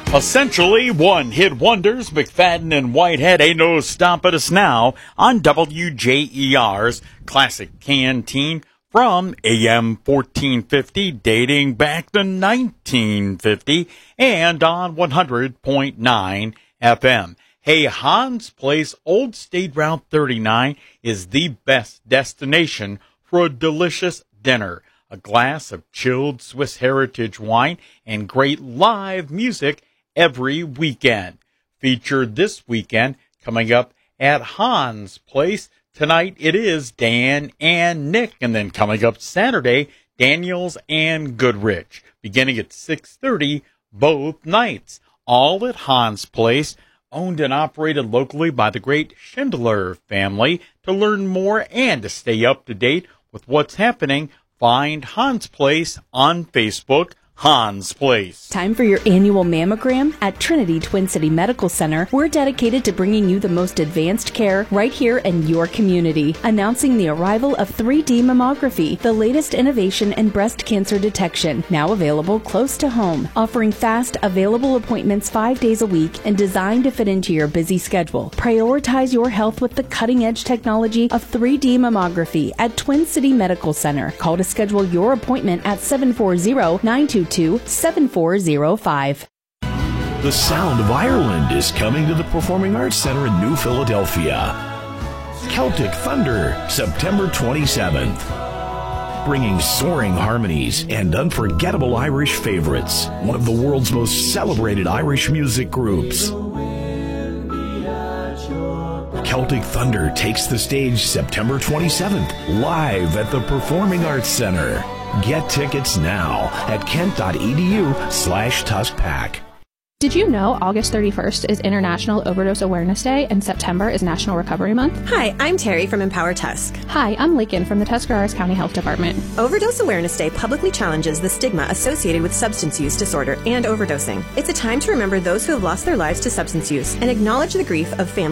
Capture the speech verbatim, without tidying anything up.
Essentially one-hit wonders, McFadden and Whitehead, ain't no stopping us now on W J E R's Classic Canteen from A M fourteen fifty, dating back to nineteen fifty, and on one hundred point nine F M. Hey, Hans Place, Old State Route thirty-nine is the best destination for a delicious dinner, a glass of chilled Swiss heritage wine, and great live music every weekend. Featured this weekend, coming up at Hans Place. Tonight it is Dan and Nick, and then coming up Saturday, Daniels and Goodrich, beginning at six thirty both nights, all at Hans Place, owned and operated locally by the great Schindler family. To learn more and to stay up to date with what's happening, find Hans Place on Facebook. Hans Place. Time for your annual mammogram? At Trinity Twin City Medical Center, we're dedicated to bringing you the most advanced care right here in your community. Announcing the arrival of three D mammography, the latest innovation in breast cancer detection, now available close to home, offering fast, available appointments five days a week and designed to fit into your busy schedule. Prioritize your health with the cutting-edge technology of three D mammography at Twin City Medical Center. Call to schedule your appointment at seven four zero, nine two two, seven four zero five. The sound of Ireland is coming to the Performing Arts Center in New Philadelphia. Celtic Thunder, September twenty-seventh. Bringing soaring harmonies and unforgettable Irish favorites. One of the world's most celebrated Irish music groups. Celtic Thunder takes the stage September twenty-seventh, live at the Performing Arts Center. Get tickets now at kent.edu slash tuskpack. Did you know August thirty-first is International Overdose Awareness Day and September is National Recovery Month? Hi, I'm Terry from Empower Tusk. Hi, I'm Lakin from the Tuscarawas County Health Department. Overdose Awareness Day publicly challenges the stigma associated with substance use disorder and overdosing. It's a time to remember those who have lost their lives to substance use and acknowledge the grief of families